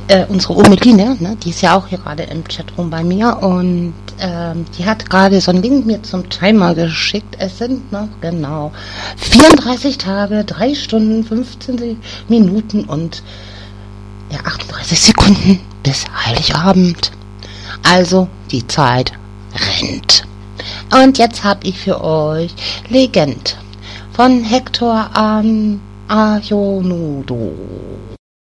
unsere Omeline, ne, die ist ja auch hier gerade im Chatroom bei mir und die hat gerade so einen Link mir zum Timer geschickt. Es sind noch genau 34 Tage, 3 Stunden, 15 Minuten und 38 Sekunden bis Heiligabend. Also die Zeit rennt. Und jetzt habe ich für euch Legend von Hector Ayonoudo.